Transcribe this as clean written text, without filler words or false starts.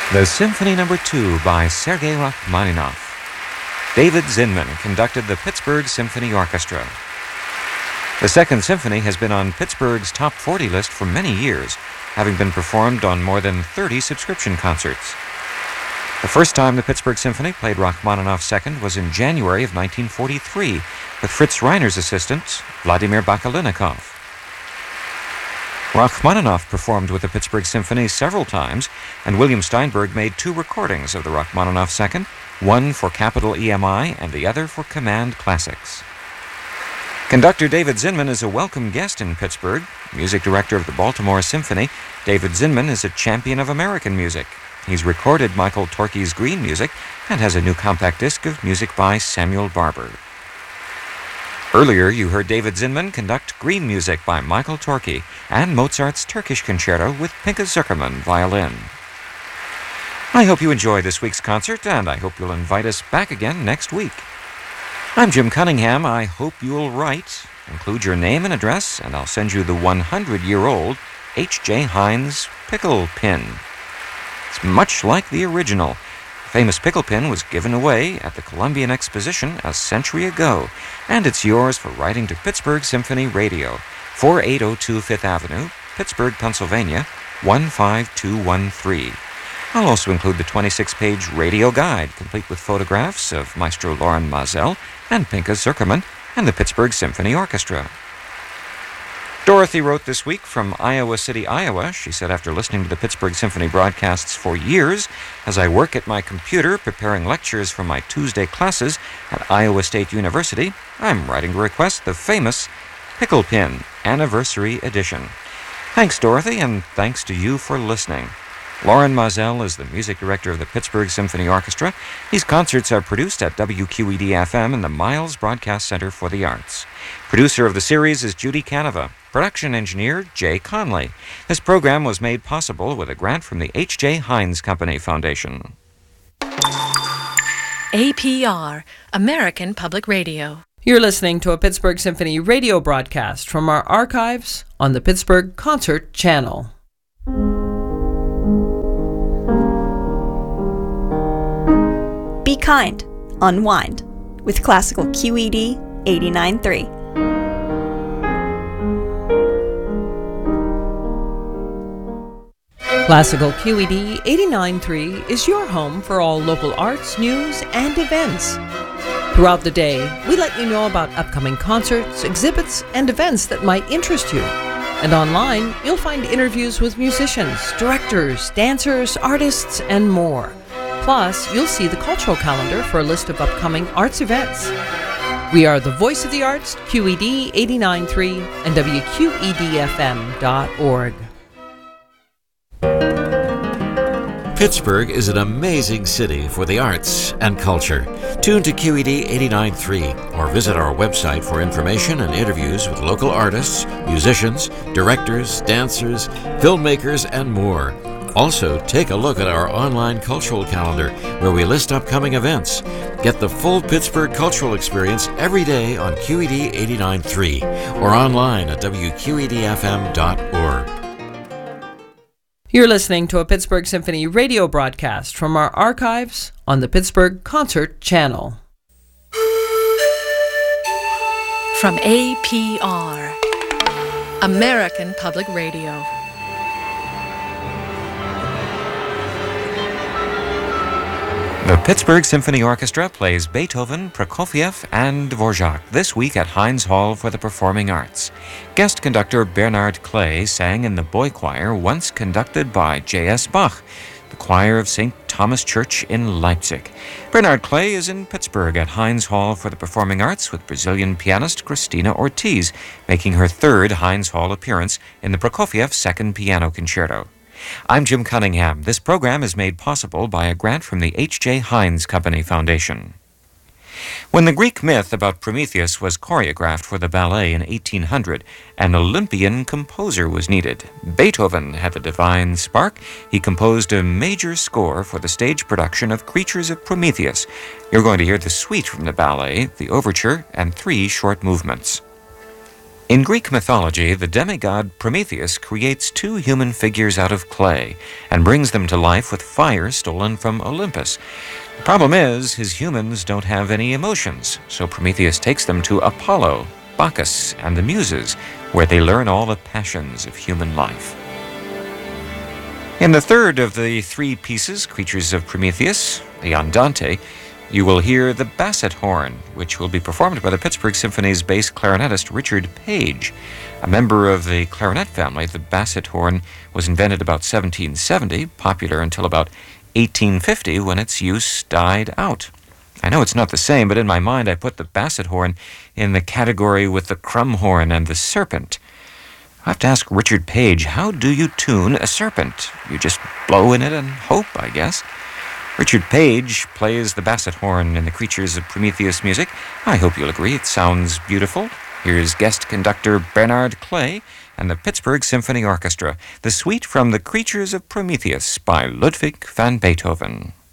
The Symphony No. 2 by Sergei Rachmaninoff. David Zinman conducted the Pittsburgh Symphony Orchestra. The Second Symphony has been on Pittsburgh's top 40 list for many years, having been performed on more than 30 subscription concerts. The first time the Pittsburgh Symphony played Rachmaninoff's Second was in January of 1943 with Fritz Reiner's assistant, Vladimir Bakalinikov. Rachmaninoff performed with the Pittsburgh Symphony several times, and William Steinberg made 2 recordings of the Rachmaninoff Second, one for Capitol EMI and the other for Command Classics. Conductor David Zinman is a welcome guest in Pittsburgh. Music director of the Baltimore Symphony, David Zinman is a champion of American music. He's recorded Michael Torke's Green music and has a new compact disc of music by Samuel Barber. Earlier, you heard David Zinman conduct Green music by Michael Torke and Mozart's Turkish Concerto with Pinchas Zukerman violin. I hope you enjoy this week's concert, and I hope you'll invite us back again next week. I'm Jim Cunningham. I hope you'll write, include your name and address, and I'll send you the 100-year-old H.J. Heinz pickle pin. It's much like the original. The famous pickle pin was given away at the Columbian Exposition a century ago, and it's yours for writing to Pittsburgh Symphony Radio, 4802 Fifth Avenue, Pittsburgh, Pennsylvania, 15213. I'll also include the 26-page radio guide, complete with photographs of Maestro Loren Maazel and Pinchas Zukerman and the Pittsburgh Symphony Orchestra. Dorothy wrote this week from Iowa City, Iowa. She said, after listening to the Pittsburgh Symphony broadcasts for years, as I work at my computer preparing lectures for my Tuesday classes at Iowa State University, I'm writing to request the famous Pickle Pin Anniversary Edition. Thanks, Dorothy, and thanks to you for listening. Loren Maazel is the music director of the Pittsburgh Symphony Orchestra. These concerts are produced at WQED-FM and the Miles Broadcast Center for the Arts. Producer of the series is Judy Canova. Production engineer, Jay Conley. This program was made possible with a grant from the H.J. Heinz Company Foundation. APR, American Public Radio. You're listening to a Pittsburgh Symphony radio broadcast from our archives on the Pittsburgh Concert Channel. Be kind, unwind with Classical QED 89.3. Classical QED 89.3 is your home for all local arts, news, and events. Throughout the day, we let you know about upcoming concerts, exhibits, and events that might interest you. And online, you'll find interviews with musicians, directors, dancers, artists, and more. Plus, you'll see the cultural calendar for a list of upcoming arts events. We are the voice of the arts, QED 89.3 and WQEDFM.org. Pittsburgh is an amazing city for the arts and culture. Tune to QED 89.3 or visit our website for information and interviews with local artists, musicians, directors, dancers, filmmakers, and more. Also, take a look at our online cultural calendar where we list upcoming events. Get the full Pittsburgh cultural experience every day on QED 89.3 or online at WQEDFM.org. You're listening to a Pittsburgh Symphony radio broadcast from our archives on the Pittsburgh Concert Channel. From APR, American Public Radio. The Pittsburgh Symphony Orchestra plays Beethoven, Prokofiev, and Dvorak this week at Heinz Hall for the Performing Arts. Guest conductor Bernard Clay sang in the boy choir once conducted by J.S. Bach, the choir of St. Thomas Church in Leipzig. Bernard Clay is in Pittsburgh at Heinz Hall for the Performing Arts with Brazilian pianist Cristina Ortiz, making her third Heinz Hall appearance in the Prokofiev Second Piano Concerto. I'm Jim Cunningham. This program is made possible by a grant from the H.J. Heinz Company Foundation. When the Greek myth about Prometheus was choreographed for the ballet in 1800, an Olympian composer was needed. Beethoven had the divine spark. He composed a major score for the stage production of Creatures of Prometheus. You're going to hear the suite from the ballet, the overture, and 3 short movements. In Greek mythology, the demigod Prometheus creates two human figures out of clay and brings them to life with fire stolen from Olympus. The problem is, his humans don't have any emotions, so Prometheus takes them to Apollo, Bacchus, and the Muses, where they learn all the passions of human life. In the third of the three pieces, Creatures of Prometheus, the Andante, you will hear the basset horn, which will be performed by the Pittsburgh Symphony's bass clarinetist Richard Page. A member of the clarinet family, the basset horn was invented about 1770, popular until about 1850 when its use died out. I know it's not the same, but in my mind I put the basset horn in the category with the crumb horn and the serpent. I have to ask Richard Page, how do you tune a serpent? You just blow in it and hope, I guess. Richard Page plays the basset horn in the Creatures of Prometheus music. I hope you'll agree it sounds beautiful. Here's guest conductor Bernard Clay and the Pittsburgh Symphony Orchestra, the suite from the Creatures of Prometheus by Ludwig van Beethoven.